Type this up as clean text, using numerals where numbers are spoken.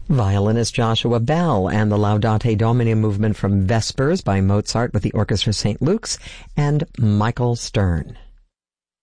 Violinist Joshua Bell and the Laudate Domini movement from Vespers by Mozart with the Orchestra St. Luke's, and Michael Stern.